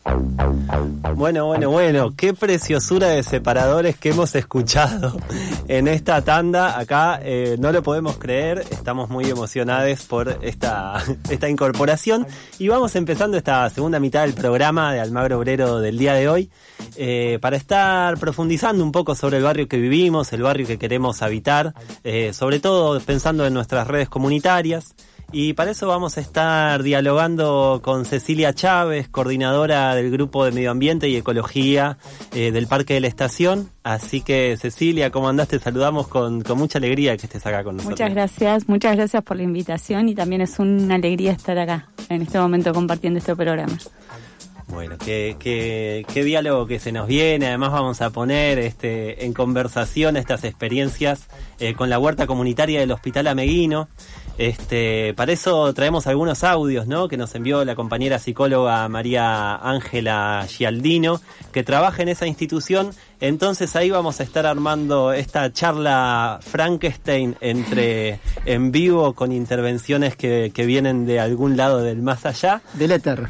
Bueno, qué preciosura de separadores que hemos escuchado en esta tanda. Acá no lo podemos creer, estamos muy emocionados por esta incorporación y vamos empezando esta segunda mitad del programa de Almagro Obrero del día de hoy para estar profundizando un poco sobre el barrio que vivimos, el barrio que queremos habitar, sobre todo pensando en nuestras redes comunitarias. Y para eso vamos a estar dialogando con Cecilia Chávez, coordinadora del Grupo de Medio Ambiente y Ecología del Parque de la Estación. Así que, Cecilia, ¿cómo andás? Te saludamos con mucha alegría que estés acá con nosotros. Muchas gracias por la invitación y también es una alegría estar acá en este momento compartiendo este programa. Bueno, qué diálogo que se nos viene. Además vamos a poner en conversación estas experiencias con la huerta comunitaria del Hospital Ameguino. Para eso traemos algunos audios, ¿no?, que nos envió la compañera psicóloga María Ángela Gialdino, que trabaja en esa institución. Entonces ahí vamos a estar armando esta charla Frankenstein en vivo con intervenciones que vienen de algún lado del más allá. Del éter.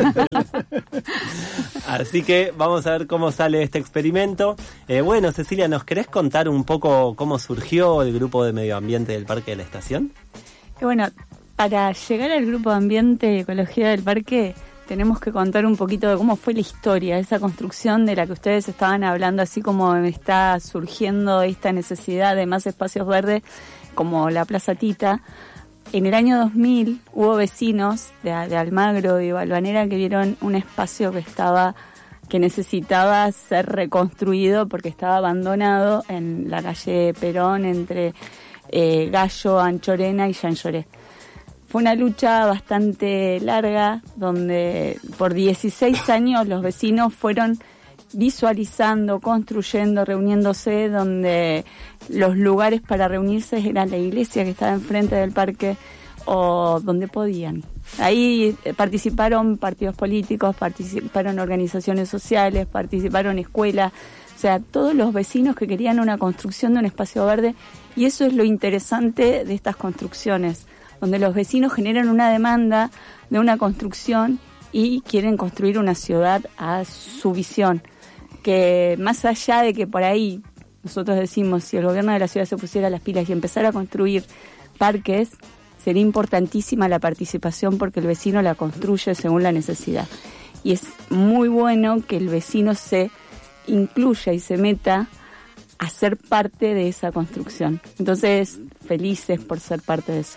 Así que vamos a ver cómo sale este experimento. Bueno, Cecilia, ¿nos querés contar un poco cómo surgió el Grupo de Medio Ambiente del Parque de la Estación? Bueno, para llegar al Grupo de Ambiente y Ecología del Parque tenemos que contar un poquito de cómo fue la historia, esa construcción de la que ustedes estaban hablando, así como está surgiendo esta necesidad de más espacios verdes, como la Plaza Tita. En el año 2000 hubo vecinos de Almagro y Balvanera que vieron un espacio que necesitaba ser reconstruido porque estaba abandonado en la calle Perón entre Gallo, Anchorena y Jean Lloré. Fue una lucha bastante larga donde por 16 años los vecinos fueron visualizando, construyendo, reuniéndose, donde los lugares para reunirse eran la iglesia que estaba enfrente del parque o donde podían. Ahí participaron partidos políticos, participaron organizaciones sociales, participaron escuelas, o sea, todos los vecinos que querían una construcción de un espacio verde, y eso es lo interesante de estas construcciones, donde los vecinos generan una demanda de una construcción y quieren construir una ciudad a su visión, que más allá de que por ahí nosotros decimos, si el gobierno de la ciudad se pusiera las pilas y empezara a construir parques, sería importantísima la participación porque el vecino la construye según la necesidad. Y es muy bueno que el vecino se incluya y se meta a ser parte de esa construcción. Entonces, felices por ser parte de eso.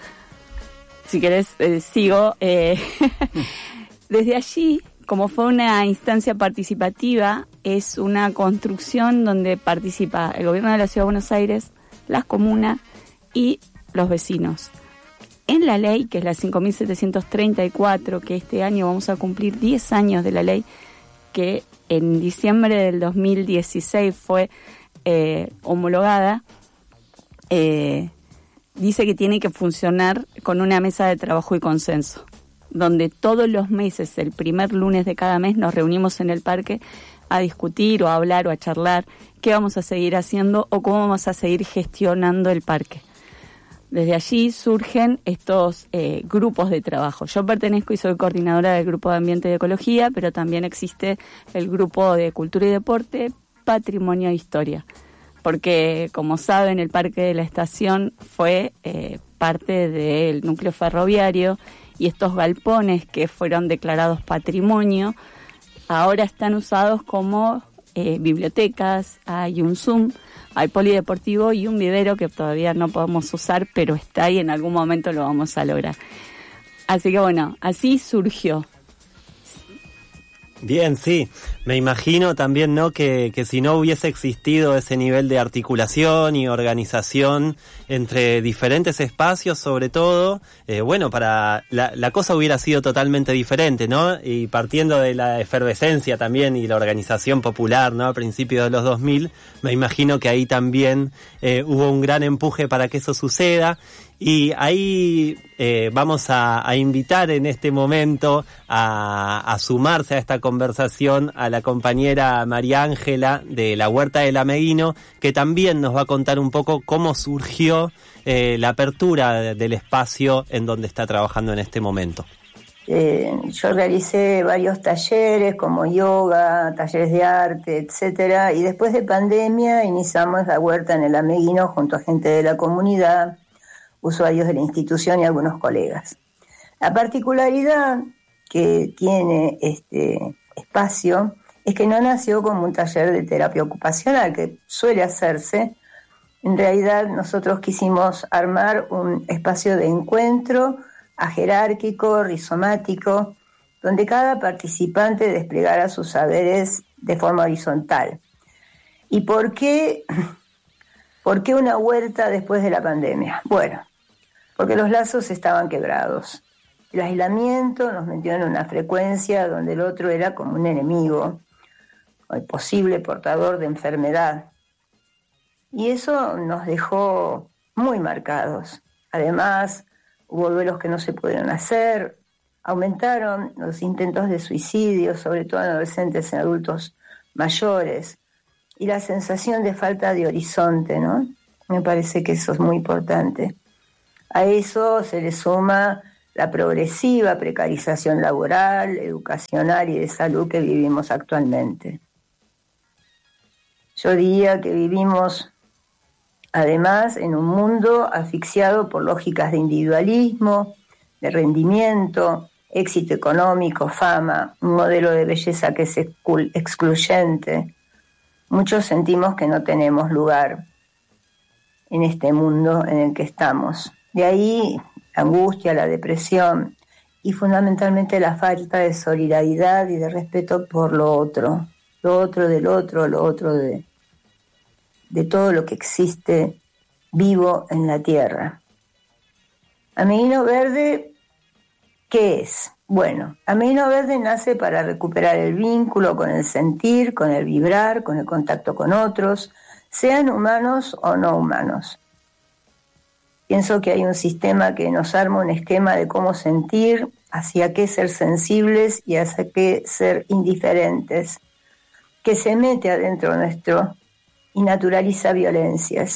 Si querés, sigo. Desde allí, como fue una instancia participativa, es una construcción donde participa el gobierno de la Ciudad de Buenos Aires, las comunas y los vecinos. En la ley, que es la 5.734, que este año vamos a cumplir 10 años de la ley, que en diciembre del 2016 fue homologada, dice que tiene que funcionar con una mesa de trabajo y consenso, donde todos los meses, el primer lunes de cada mes, nos reunimos en el parque a discutir o a hablar o a charlar qué vamos a seguir haciendo o cómo vamos a seguir gestionando el parque. Desde allí surgen estos grupos de trabajo. Yo pertenezco y soy coordinadora del Grupo de Ambiente y Ecología, pero también existe el Grupo de Cultura y Deporte, Patrimonio e Historia. Porque, como saben, el Parque de la Estación fue parte del núcleo ferroviario y estos galpones que fueron declarados patrimonio ahora están usados como bibliotecas, hay un Zoom, hay polideportivo y un vivero que todavía no podemos usar, pero está ahí, en algún momento lo vamos a lograr. Así que bueno, así surgió. Bien, sí. Me imagino también, ¿no?, que si no hubiese existido ese nivel de articulación y organización entre diferentes espacios, sobre todo, bueno, para la cosa hubiera sido totalmente diferente, ¿no? Y partiendo de la efervescencia también y la organización popular, ¿no?, a principios de los 2000, me imagino que ahí también hubo un gran empuje para que eso suceda. Y ahí vamos a invitar en este momento a sumarse a esta conversación a la compañera María Ángela de la Huerta del Ameguino, que también nos va a contar un poco cómo surgió la apertura del espacio en donde está trabajando en este momento. Yo realicé varios talleres como yoga, talleres de arte, etcétera, y después de pandemia iniciamos la huerta en el Ameguino junto a gente de la comunidad, usuarios de la institución y algunos colegas. La particularidad que tiene este espacio es que no nació como un taller de terapia ocupacional, que suele hacerse. En realidad nosotros quisimos armar un espacio de encuentro ajerárquico, rizomático, donde cada participante desplegara sus saberes de forma horizontal. ¿Y por qué una huerta después de la pandemia? Bueno, porque los lazos estaban quebrados. El aislamiento nos metió en una frecuencia donde el otro era como un enemigo, o el posible portador de enfermedad. Y eso nos dejó muy marcados. Además, hubo duelos que no se pudieron hacer, aumentaron los intentos de suicidio, sobre todo en adolescentes y en adultos mayores, y la sensación de falta de horizonte, ¿no? Me parece que eso es muy importante. A eso se le suma la progresiva precarización laboral, educacional y de salud que vivimos actualmente. Yo diría que vivimos además en un mundo asfixiado por lógicas de individualismo, de rendimiento, éxito económico, fama, un modelo de belleza que es excluyente. Muchos sentimos que no tenemos lugar en este mundo en el que estamos. De ahí la angustia, la depresión y fundamentalmente la falta de solidaridad y de respeto por lo otro del otro, lo otro de todo lo que existe vivo en la tierra. Ameguino Verde, ¿qué es? Bueno, Ameguino Verde nace para recuperar el vínculo con el sentir, con el vibrar, con el contacto con otros, sean humanos o no humanos. Pienso que hay un sistema que nos arma un esquema de cómo sentir, hacia qué ser sensibles y hacia qué ser indiferentes, que se mete adentro nuestro y naturaliza violencias.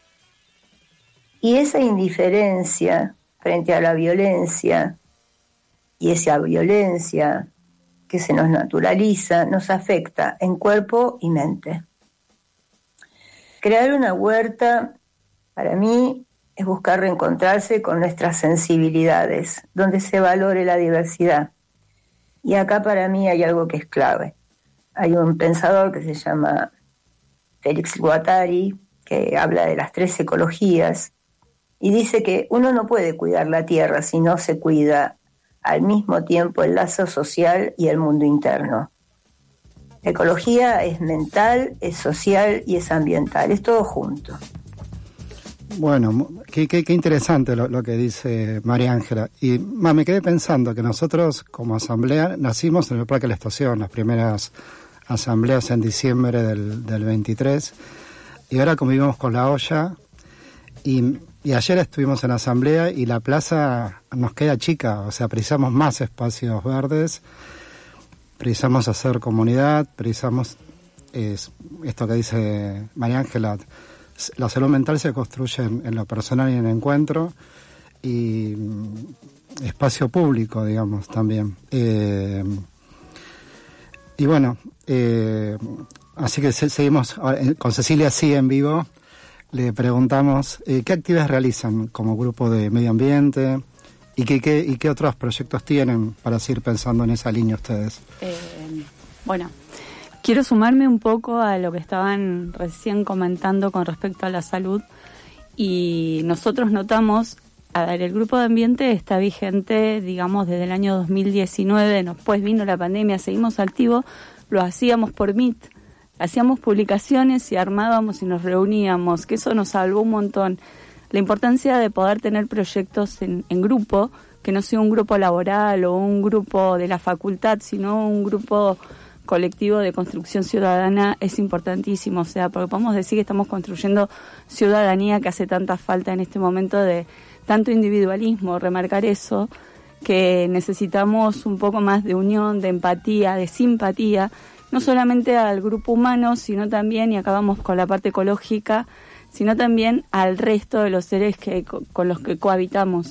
Y esa indiferencia frente a la violencia y esa violencia que se nos naturaliza nos afecta en cuerpo y mente. Crear una huerta, para mí, es buscar reencontrarse con nuestras sensibilidades, donde se valore la diversidad. Y acá para mí hay algo que es clave. Hay un pensador que se llama Félix Guattari, que habla de las 3 ecologías, y dice que uno no puede cuidar la tierra si no se cuida al mismo tiempo el lazo social y el mundo interno. La ecología es mental, es social y es ambiental, es todo junto. Bueno, qué interesante lo que dice María Ángela. Y me quedé pensando que nosotros como asamblea nacimos en el Parque de la Estación, las primeras asambleas en diciembre del 23, y ahora convivimos con la olla, y ayer estuvimos en la asamblea y la plaza nos queda chica, o sea, precisamos más espacios verdes, precisamos hacer comunidad, precisamos esto que dice María Ángela, la salud mental se construye en lo personal y en el encuentro, y espacio público, digamos, también. Y bueno, así que seguimos con Cecilia, sí, en vivo. Le preguntamos qué actividades realizan como grupo de medio ambiente y qué otros proyectos tienen para seguir pensando en esa línea ustedes. Bueno, quiero sumarme un poco a lo que estaban recién comentando con respecto a la salud, y nosotros notamos, a ver, el grupo de ambiente está vigente, digamos, desde el año 2019, después vino la pandemia, seguimos activos, lo hacíamos por Meet, hacíamos publicaciones y armábamos y nos reuníamos, que eso nos salvó un montón. La importancia de poder tener proyectos en grupo, que no sea un grupo laboral o un grupo de la facultad, sino un grupo colectivo de construcción ciudadana, es importantísimo. O sea, porque podemos decir que estamos construyendo ciudadanía que hace tanta falta en este momento de tanto individualismo, remarcar eso, que necesitamos un poco más de unión, de empatía, de simpatía, no solamente al grupo humano, sino también, y acabamos con la parte ecológica, sino también al resto de los seres con los que cohabitamos. O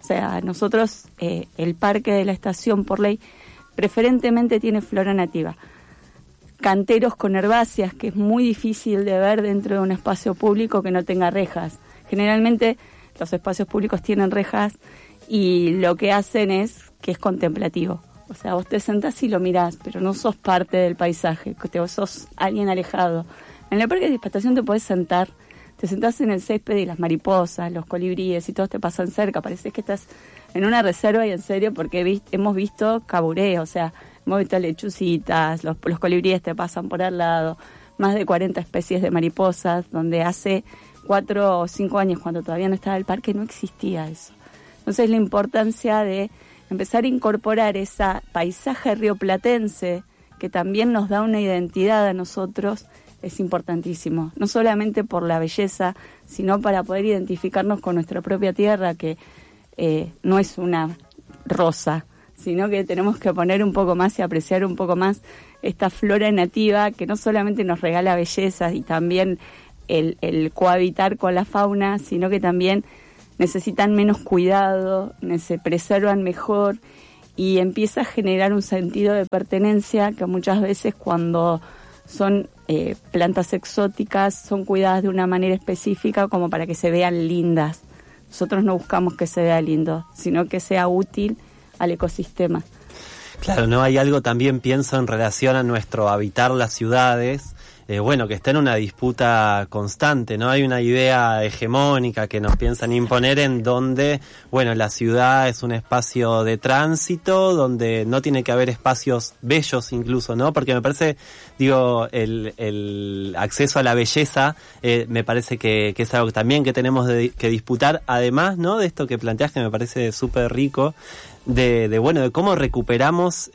O sea, nosotros, el parque de la estación por ley, preferentemente tiene flora nativa. Canteros con herbáceas, que es muy difícil de ver dentro de un espacio público que no tenga rejas. Generalmente los espacios públicos tienen rejas y lo que hacen es que es contemplativo. O sea, vos te sentás y lo mirás, pero no sos parte del paisaje, sos alguien alejado. En el parque de estación te podés sentar, te sentás en el césped y las mariposas, los colibríes y todos te pasan cerca. Parece que estás en una reserva y en serio, porque hemos visto caburé, o sea, hemos visto lechucitas, los colibríes te pasan por al lado, más de 40 especies de mariposas, donde hace 4 o 5 años, cuando todavía no estaba el parque, no existía eso. Entonces la importancia de empezar a incorporar ese paisaje rioplatense, que también nos da una identidad a nosotros, es importantísimo, no solamente por la belleza, sino para poder identificarnos con nuestra propia tierra, que no es una rosa, sino que tenemos que poner un poco más y apreciar un poco más esta flora nativa que no solamente nos regala belleza y también el cohabitar con la fauna, sino que también necesitan menos cuidado, se preservan mejor y empieza a generar un sentido de pertenencia que muchas veces cuando son plantas exóticas son cuidadas de una manera específica como para que se vean lindas. Nosotros no buscamos que se vea lindo, sino que sea útil al ecosistema. Claro, ¿no? Hay algo también, pienso, en relación a nuestro habitar las ciudades, que está en una disputa constante, ¿no? Hay una idea hegemónica que nos piensan imponer en donde, la ciudad es un espacio de tránsito, donde no tiene que haber espacios bellos incluso, ¿no? Porque me parece, el acceso a la belleza, me parece que es algo también que tenemos que disputar, además, ¿no? De esto que planteas, que me parece súper rico, de cómo recuperamos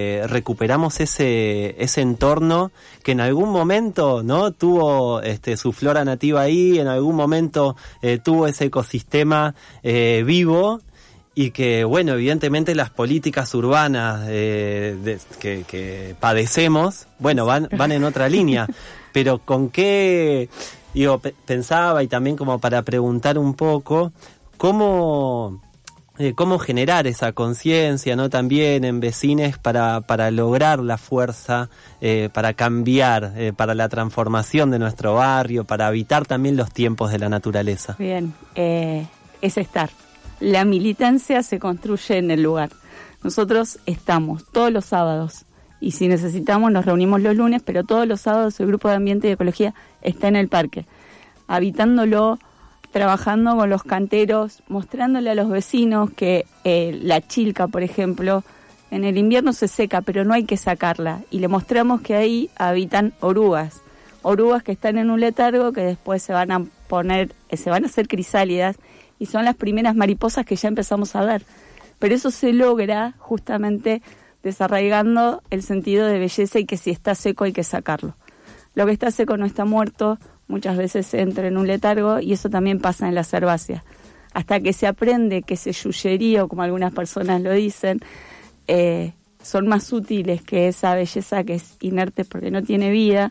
ese entorno que en algún momento, ¿no? Tuvo su flora nativa ahí, en algún momento tuvo ese ecosistema vivo, y que evidentemente las políticas urbanas que padecemos, van en otra línea, pero con qué, pensaba, y también como para preguntar un poco cómo generar esa conciencia, ¿no? También en vecines para lograr la fuerza, para cambiar, para la transformación de nuestro barrio, para habitar también los tiempos de la naturaleza. Bien, es estar. La militancia se construye en el lugar. Nosotros estamos todos los sábados y si necesitamos nos reunimos los lunes, pero todos los sábados el Grupo de Ambiente y Ecología está en el parque, habitándolo, trabajando con los canteros, mostrándole a los vecinos que la chilca, por ejemplo, en el invierno se seca, pero no hay que sacarla. Y le mostramos que ahí habitan orugas que están en un letargo, que después se van a hacer crisálidas, y son las primeras mariposas que ya empezamos a ver. Pero eso se logra justamente desarraigando el sentido de belleza y que si está seco hay que sacarlo. Lo que está seco no está muerto, muchas veces entra en un letargo y eso también pasa en las herbáceas. Hasta que se aprende que ese yuyerío, como algunas personas lo dicen, son más útiles que esa belleza que es inerte porque no tiene vida,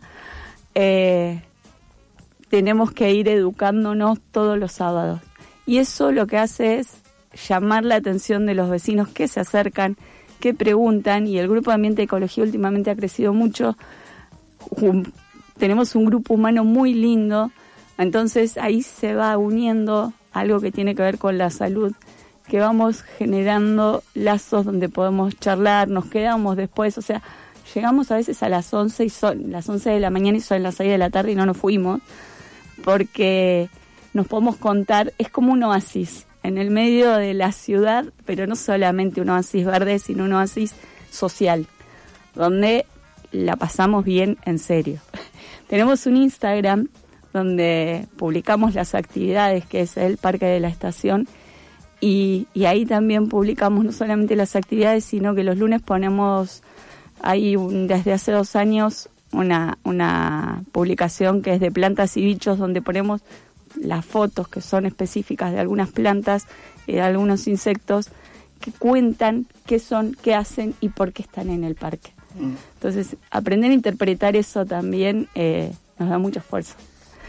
tenemos que ir educándonos todos los sábados. Y eso lo que hace es llamar la atención de los vecinos que se acercan, que preguntan, y el Grupo de Ambiente y Ecología últimamente ha crecido mucho. Tenemos un grupo humano muy lindo, entonces ahí se va uniendo algo que tiene que ver con la salud, que vamos generando lazos donde podemos charlar, nos quedamos después, o sea, llegamos a veces a las 11 y son las 11 de la mañana y son las 6 de la tarde y no nos fuimos, porque nos podemos contar, es como un oasis en el medio de la ciudad, pero no solamente un oasis verde, sino un oasis social, donde la pasamos bien en serio. Tenemos un Instagram donde publicamos las actividades, que es el Parque de la Estación, y ahí también publicamos no solamente las actividades, sino que los lunes ponemos ahí desde hace 2 años una publicación que es de plantas y bichos, donde ponemos las fotos que son específicas de algunas plantas y de algunos insectos que cuentan qué son, qué hacen y por qué están en el parque. Entonces, aprender a interpretar eso también nos da mucha fuerza.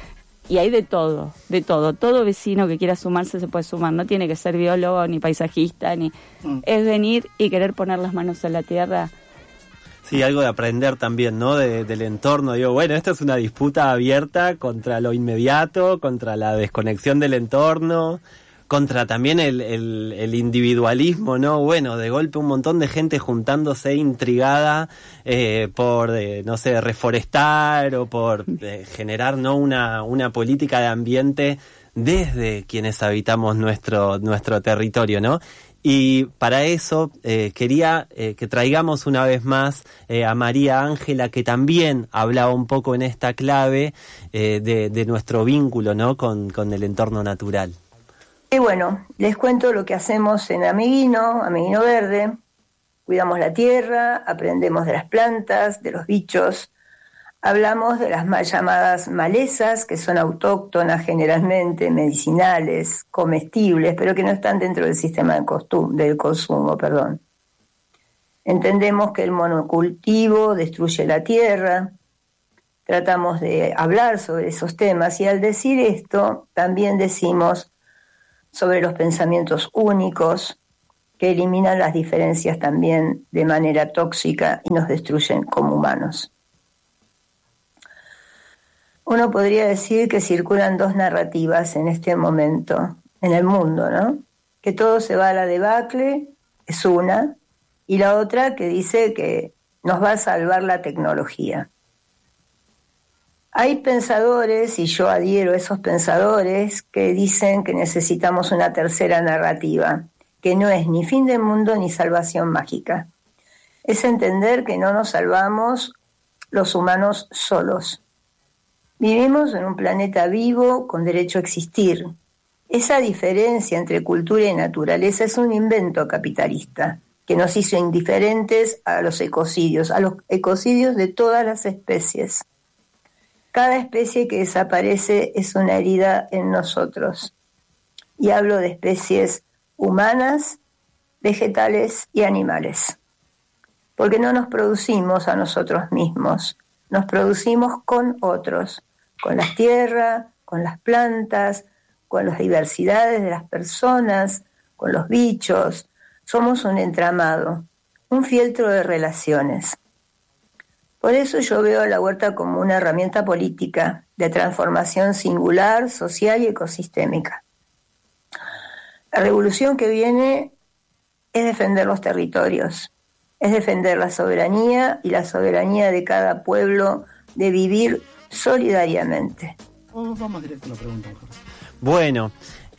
Y hay de todo. Todo vecino que quiera sumarse se puede sumar. No tiene que ser biólogo, ni paisajista, ni... Es venir y querer poner las manos en la tierra. Sí, algo de aprender también, ¿no? Del entorno. Digo, bueno, esta es una disputa abierta contra lo inmediato, contra la desconexión del entorno, contra también el individualismo, ¿no? Bueno, de golpe un montón de gente juntándose intrigada por, no sé, reforestar o por generar, ¿no? Una política de ambiente desde quienes habitamos nuestro territorio, ¿no? Y para eso quería que traigamos una vez más a María Ángela, que también hablaba un poco en esta clave de nuestro vínculo, ¿no? con el entorno natural. Y bueno, les cuento lo que hacemos en Ameguino Verde. Cuidamos la tierra, aprendemos de las plantas, de los bichos. Hablamos de las mal llamadas malezas, que son autóctonas generalmente, medicinales, comestibles, pero que no están dentro del sistema del consumo. Entendemos que el monocultivo destruye la tierra. Tratamos de hablar sobre esos temas y al decir esto también decimos sobre los pensamientos únicos que eliminan las diferencias también de manera tóxica y nos destruyen como humanos. Uno podría decir que circulan dos narrativas en este momento en el mundo, ¿no? Que todo se va a la debacle, es una, y la otra que dice que nos va a salvar la tecnología. Hay pensadores, y yo adhiero a esos pensadores, que dicen que necesitamos una tercera narrativa, que no es ni fin del mundo ni salvación mágica. Es entender que no nos salvamos los humanos solos. Vivimos en un planeta vivo con derecho a existir. Esa diferencia entre cultura y naturaleza es un invento capitalista que nos hizo indiferentes a los ecocidios de todas las especies. Cada especie que desaparece es una herida en nosotros. Y hablo de especies humanas, vegetales y animales. Porque no nos producimos a nosotros mismos, nos producimos con otros, con la tierra, con las plantas, con las diversidades de las personas, con los bichos. Somos un entramado, un fieltro de relaciones. Por eso yo veo a la huerta como una herramienta política de transformación singular, social y ecosistémica. La revolución que viene es defender los territorios, es defender la soberanía y la soberanía de cada pueblo de vivir solidariamente. Vamos directo a la pregunta, Jorge. Bueno,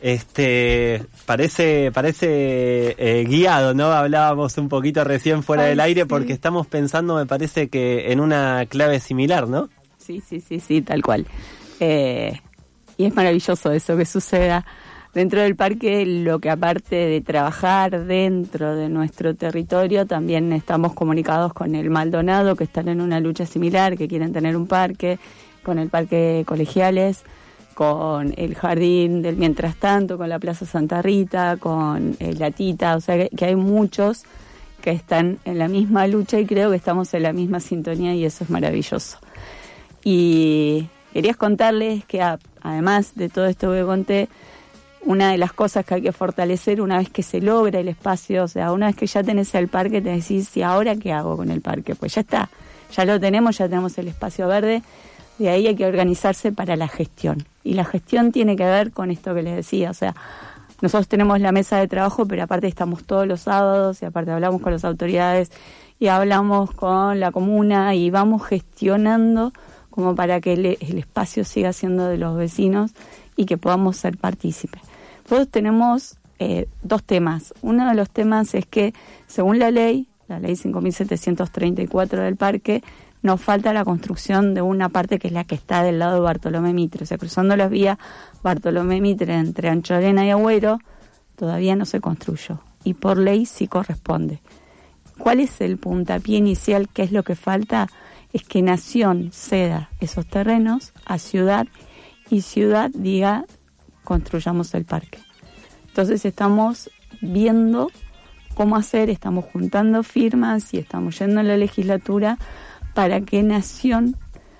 parece guiado, ¿no? Hablábamos un poquito recién fuera del aire porque estamos pensando, me parece que en una clave similar, ¿no? Sí, tal cual. Y es maravilloso eso que suceda dentro del parque, lo que aparte de trabajar dentro de nuestro territorio, también estamos comunicados con el Maldonado, que están en una lucha similar, que quieren tener un parque, con el Parque Colegiales, con el Jardín del Mientras Tanto, con la Plaza Santa Rita, con la Tita, o sea que hay muchos que están en la misma lucha y creo que estamos en la misma sintonía y eso es maravilloso. Y quería contarles que además de todo esto que conté, una de las cosas que hay que fortalecer una vez que se logra el espacio, o sea, una vez que ya tenés el parque, te decís, ¿y ahora qué hago con el parque? Pues ya está, ya lo tenemos, ya tenemos el espacio verde, de ahí hay que organizarse para la gestión. Y la gestión tiene que ver con esto que les decía, o sea, nosotros tenemos la mesa de trabajo, pero aparte estamos todos los sábados y aparte hablamos con las autoridades y hablamos con la comuna y vamos gestionando como para que el espacio siga siendo de los vecinos y que podamos ser partícipes. Nosotros tenemos dos temas. Uno de los temas es que, según la ley 5.734 del parque, nos falta la construcción de una parte que es la que está del lado de Bartolomé Mitre. O sea, cruzando las vías Bartolomé Mitre entre Anchorena y Agüero, todavía no se construyó. Y por ley sí corresponde. ¿Cuál es el puntapié inicial? ¿Qué es lo que falta? Es que Nación ceda esos terrenos a Ciudad y Ciudad diga, construyamos el parque. Entonces estamos viendo cómo hacer, estamos juntando firmas y estamos yendo a la legislatura para que Nación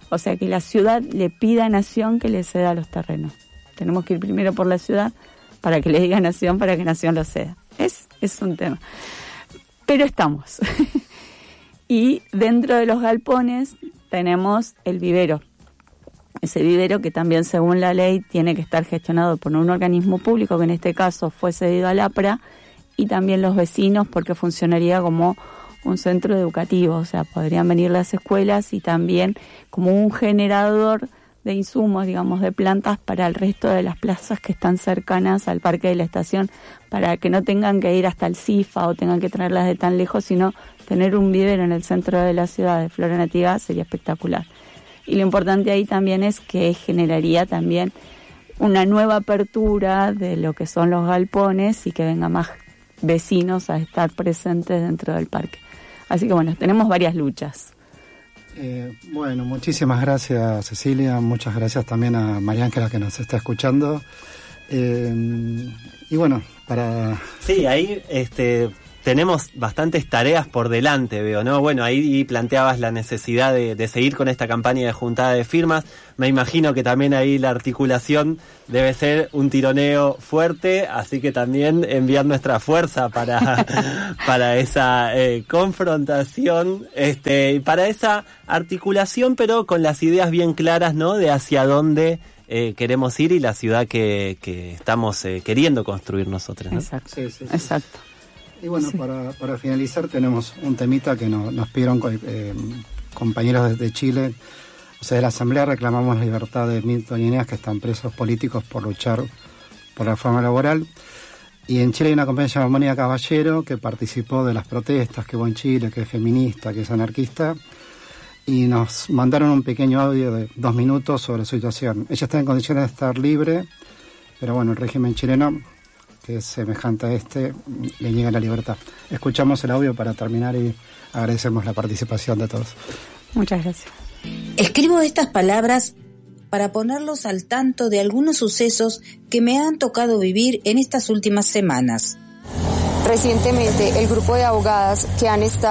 O sea, que la ciudad le pida a Nación que le ceda los terrenos. Tenemos que ir primero por la ciudad para que le diga a Nación, para que Nación lo ceda. Es un tema. Pero estamos. Y dentro de los galpones tenemos el vivero. Ese vivero que también, según la ley, tiene que estar gestionado por un organismo público, que en este caso fue cedido al APRA, y también los vecinos, porque funcionaría como un centro educativo. O sea, podrían venir las escuelas y también como un generador de insumos, digamos, de plantas para el resto de las plazas que están cercanas al Parque de la Estación, para que no tengan que ir hasta el CIFA o tengan que traerlas de tan lejos, sino tener un vivero en el centro de la ciudad de flora nativa sería espectacular. Y lo importante ahí también es que generaría también una nueva apertura de lo que son los galpones y que vengan más vecinos a estar presentes dentro del parque. Así que bueno, tenemos varias luchas. Bueno, muchísimas gracias, Cecilia. Muchas gracias también a María Ángela, que nos está escuchando. Y bueno, para... Sí, ahí tenemos bastantes tareas por delante, veo, ¿no? Bueno, ahí planteabas la necesidad de seguir con esta campaña de juntada de firmas. Me imagino que también ahí la articulación debe ser un tironeo fuerte, así que también enviar nuestra fuerza para esa confrontación, para esa articulación, pero con las ideas bien claras, ¿no? De hacia dónde queremos ir y la ciudad que estamos queriendo construir nosotros, ¿no? Exacto, sí. Exacto. Y bueno, para finalizar tenemos un temita que nos pidieron compañeros de Chile. O sea, de la Asamblea reclamamos la libertad de Milton y Eneas, que están presos políticos por luchar por la reforma laboral. Y en Chile hay una compañera llamada Mónica Caballero, que participó de las protestas, que hubo en Chile, que es feminista, que es anarquista. Y nos mandaron un pequeño audio de 2 minutos sobre su situación. Ella está en condiciones de estar libre, pero bueno, el régimen chileno, que es semejante a le niega la libertad. Escuchamos el audio para terminar y agradecemos la participación de todos. Muchas gracias. Escribo estas palabras para ponerlos al tanto de algunos sucesos que me han tocado vivir en estas últimas semanas. Recientemente, el grupo de abogadas que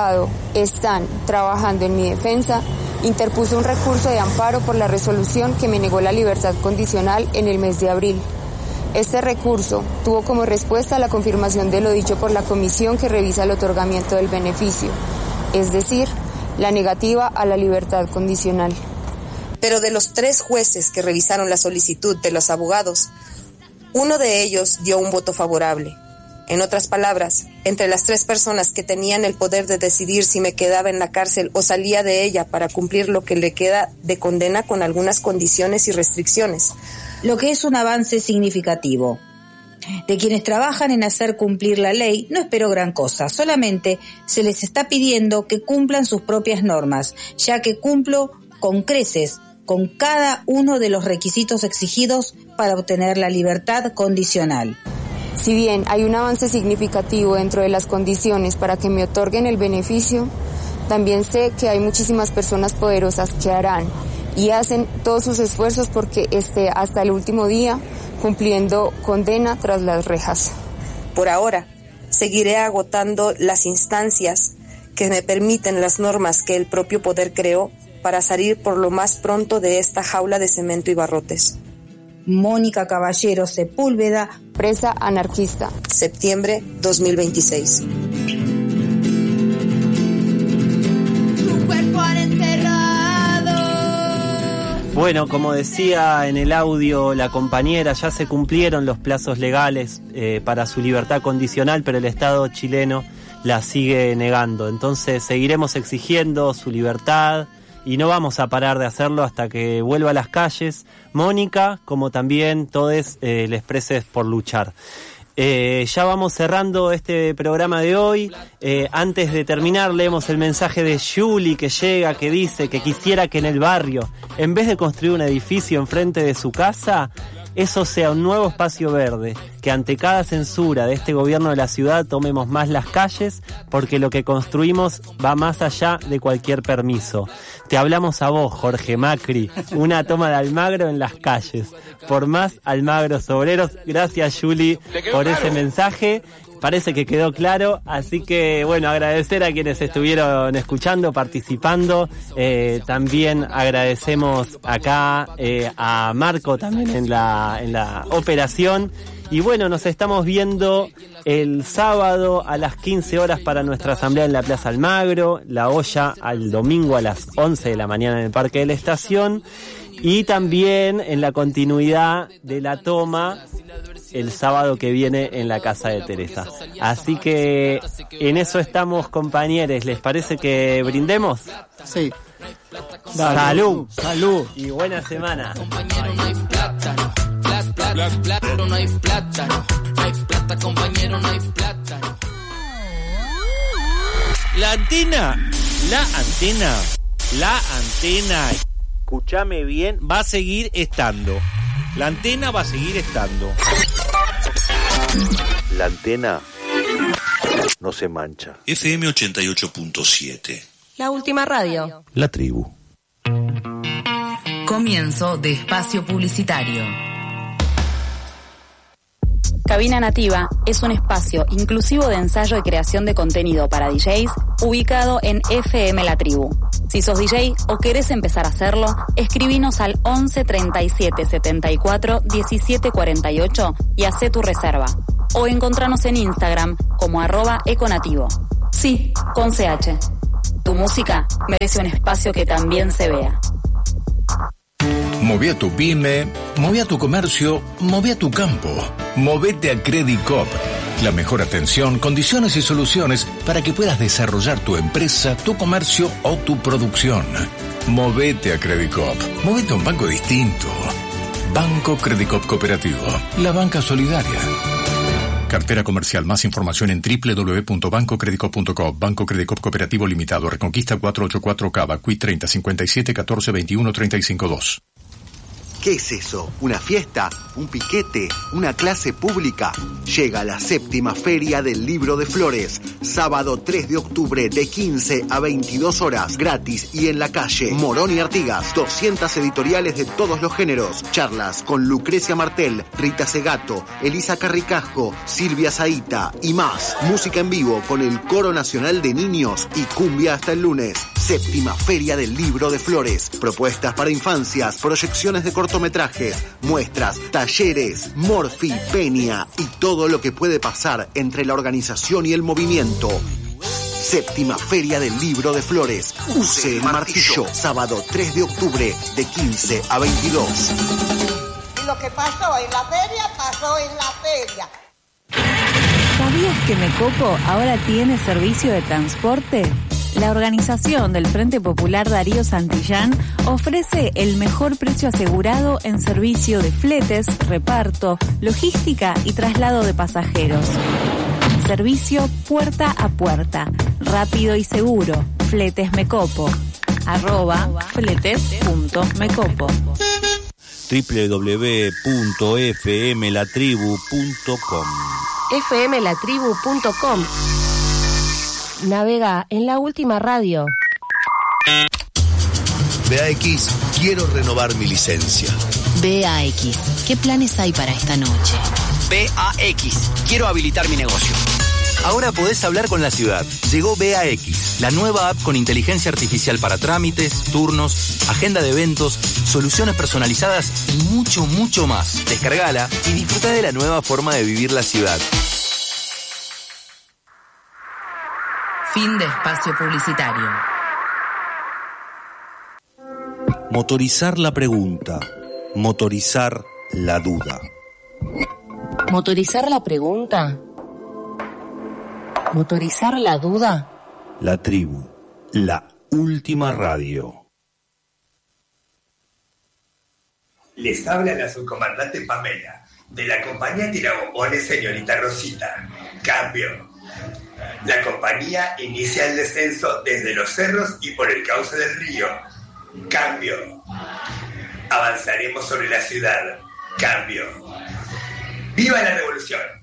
están trabajando en mi defensa, interpuso un recurso de amparo por la resolución que me negó la libertad condicional en el mes de abril. Este recurso tuvo como respuesta la confirmación de lo dicho por la comisión que revisa el otorgamiento del beneficio, es decir, la negativa a la libertad condicional. Pero de los 3 jueces que revisaron la solicitud de los abogados, uno de ellos dio un voto favorable. En otras palabras, entre las 3 personas que tenían el poder de decidir si me quedaba en la cárcel o salía de ella para cumplir lo que le queda de condena con algunas condiciones y restricciones, lo que es un avance significativo. De quienes trabajan en hacer cumplir la ley no espero gran cosa, solamente se les está pidiendo que cumplan sus propias normas, ya que cumplo con creces con cada uno de los requisitos exigidos para obtener la libertad condicional. Si bien hay un avance significativo dentro de las condiciones para que me otorguen el beneficio, también sé que hay muchísimas personas poderosas que harán y hacen todos sus esfuerzos porque esté hasta el último día cumpliendo condena tras las rejas. Por ahora, seguiré agotando las instancias que me permiten las normas que el propio poder creó para salir por lo más pronto de esta jaula de cemento y barrotes. Mónica Caballero Sepúlveda, presa anarquista. Septiembre 2026. Tu cuerpo encerrado. Bueno, como decía en el audio la compañera, ya se cumplieron los plazos legales para su libertad condicional, pero el Estado chileno la sigue negando. Entonces seguiremos exigiendo su libertad y no vamos a parar de hacerlo hasta que vuelva a las calles Mónica, como también todos les preses por luchar. Ya vamos cerrando este programa de hoy. Antes de terminar, leemos el mensaje de Julie que llega, que dice que quisiera que en el barrio, en vez de construir un edificio enfrente de su casa, eso sea un nuevo espacio verde, que ante cada censura de este gobierno de la ciudad tomemos más las calles, porque lo que construimos va más allá de cualquier permiso. Te hablamos a vos, Jorge Macri, una toma de Almagro en las calles. Por más Almagros obreros. Gracias, Juli, por ese mensaje. parece que quedó claro, así que bueno, agradecer a quienes estuvieron escuchando, participando, también agradecemos acá a Marco también en la operación. Y bueno, nos estamos viendo el sábado a las 15 horas para nuestra asamblea en la Plaza Almagro, la olla al domingo a las 11 de la mañana en el Parque de la Estación, y también en la continuidad de la toma el sábado que viene en la Casa de Teresa. Así que en eso estamos, compañeros. ¿Les parece que brindemos? Sí. Dale. Salud, salud y buena semana. Compañero, no hay plátano. Plátano, no hay plátano. No hay plata, compañero, no hay plátano. La antena, escúchame bien, va a seguir estando. La antena va a seguir estando. La antena no se mancha. FM 88.7. La última radio. La tribu. Comienzo de espacio publicitario. Cabina Nativa es un espacio inclusivo de ensayo y creación de contenido para DJs ubicado en FM La Tribu. Si sos DJ o querés empezar a hacerlo, escribinos al 11 37 74 17 48 y hacé tu reserva. O encontranos en Instagram como @econativo. Sí, con CH. Tu música merece un espacio que también se vea. Moví a tu pyme, moví a tu comercio, moví a tu campo. Movete a Credit Coop. La mejor atención, condiciones y soluciones para que puedas desarrollar tu empresa, tu comercio o tu producción. Movete a Credit Coop. Movete a un banco distinto. Banco Credit Coop Cooperativo. La banca solidaria. Cartera comercial. Más información en www.bancocreditcoop.com. Banco Credit Coop Cooperativo Limitado. Reconquista 484 Cava. Qui 30 57 14 21 352. ¿Qué es eso? ¿Una fiesta? ¿Un piquete? ¿Una clase pública? Llega la 7ª Feria del Libro de Flores. Sábado 3 de octubre de 15 a 22 horas. Gratis y en la calle. Morón y Artigas. 200 editoriales de todos los géneros. Charlas con Lucrecia Martel, Rita Segato, Elisa Carricajo, Silvia Zaita y más. Música en vivo con el Coro Nacional de Niños y cumbia hasta el lunes. 7ª Feria del Libro de Flores. Propuestas para infancias, proyecciones de cortometrajes, muestras, talleres, Morfi, Peña y todo lo que puede pasar entre la organización y el movimiento. 7ª Feria del Libro de Flores. Use el martillo. Sábado 3 de octubre de 15 a 22. Lo que pasó en la feria, pasó en la feria. ¿Sabías que Mecopo ahora tiene servicio de transporte? La organización del Frente Popular Darío Santillán ofrece el mejor precio asegurado en servicio de fletes, reparto, logística y traslado de pasajeros. Servicio puerta a puerta, rápido y seguro. Fletes Mecopo. @fletes.mecopo. www.fmlatribu.com. fmlatribu.com. Navega en la última radio. BAX, quiero renovar mi licencia. BAX, ¿qué planes hay para esta noche? BAX, quiero habilitar mi negocio. Ahora podés hablar con la ciudad. Llegó BAX, la nueva app con inteligencia artificial para trámites, turnos, agenda de eventos, soluciones personalizadas y mucho, mucho más. Descargala y disfruta de la nueva forma de vivir la ciudad. Fin de espacio publicitario. Motorizar la pregunta. Motorizar la duda. ¿Motorizar la pregunta? ¿Motorizar la duda? La tribu. La última radio. Les habla la subcomandante Pamela, de la compañía Tirabombones Señorita Rosita. Cambio. La compañía inicia el descenso desde los cerros y por el cauce del río. Cambio. Avanzaremos sobre la ciudad. Cambio. ¡Viva la revolución!